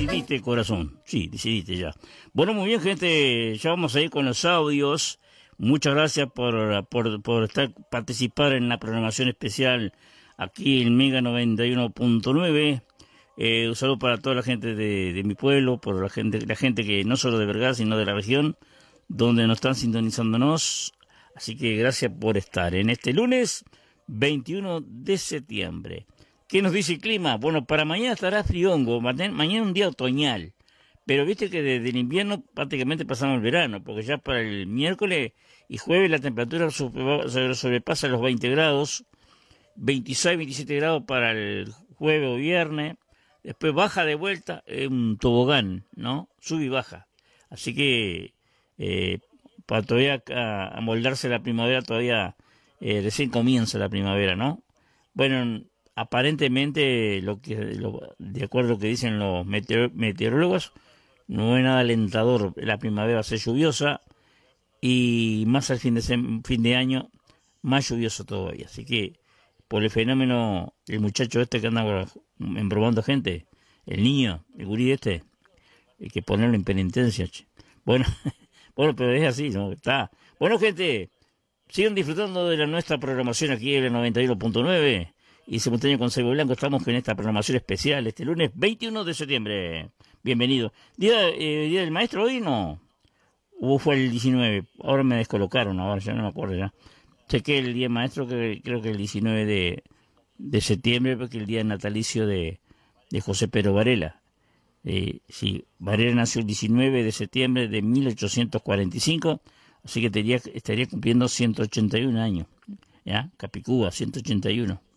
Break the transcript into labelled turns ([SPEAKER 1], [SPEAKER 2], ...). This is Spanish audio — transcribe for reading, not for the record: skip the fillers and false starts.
[SPEAKER 1] decidiste, corazón. Sí, decidiste ya. Bueno, muy bien, gente. Ya vamos a ir con los audios. Muchas gracias por participar en la programación especial aquí en Mega 91.9. Un saludo para toda la gente de mi pueblo, por la gente que no solo de Vergara, sino de la región, donde nos están sintonizándonos. Así que gracias por estar en este lunes 21 de septiembre. ¿Qué nos dice el clima? Bueno, para mañana estará friongo, mañana un día otoñal, pero viste que desde el invierno prácticamente pasamos el verano, porque ya para el miércoles y jueves la temperatura sobrepasa los 20 grados, 26, 27 grados para el jueves o viernes, después baja de vuelta, un tobogán, ¿no? Sube y baja. Así que para todavía amoldarse la primavera, todavía recién comienza la primavera, ¿no? Bueno, aparentemente, de acuerdo a lo que dicen los meteorólogos, no es nada alentador. La primavera va a ser lluviosa y más al fin de año, más lluvioso todavía. Así que, por el fenómeno, el muchacho este que anda embromando gente, el niño, el gurí este, hay que ponerlo en penitencia. Che. Bueno, pero es así, ¿no? Está. Bueno, gente, sigan disfrutando de nuestra programación aquí en el 91.9 y simultáneo con Cebo Blanco. Estamos en esta programación especial este lunes 21 de septiembre. Bienvenido. ¿Día del maestro hoy no? ¿O fue el 19? Ahora me descolocaron, ahora ya no me acuerdo ya. Chequé el día del maestro, que creo que el 19 de septiembre, porque el día natalicio de José Pedro Varela. Sí, Varela nació el 19 de septiembre de 1845, así que estaría cumpliendo 181 años. ¿Ya? Capicúa, 181.